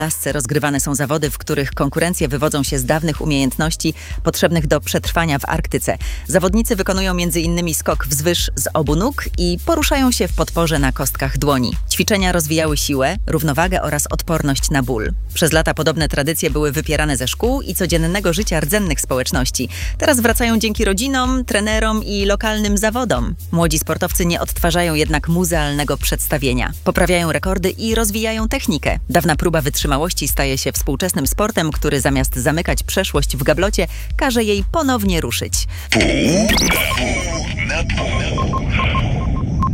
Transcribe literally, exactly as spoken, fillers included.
W Alasce rozgrywane są zawody, w których konkurencje wywodzą się z dawnych umiejętności potrzebnych do przetrwania w Arktyce. Zawodnicy wykonują między innymi skok wzwyż z obu nóg i poruszają się w podporze na kostkach dłoni. Ćwiczenia rozwijały siłę, równowagę oraz odporność na ból. Przez lata podobne tradycje były wypierane ze szkół i codziennego życia rdzennych społeczności. Teraz wracają dzięki rodzinom, trenerom i lokalnym zawodom. Młodzi sportowcy nie odtwarzają jednak muzealnego przedstawienia. Poprawiają rekordy i rozwijają technikę. Dawna próba wytrzymałości staje się współczesnym sportem, który zamiast zamykać przeszłość w gablocie, każe jej ponownie ruszyć. Pół na pół.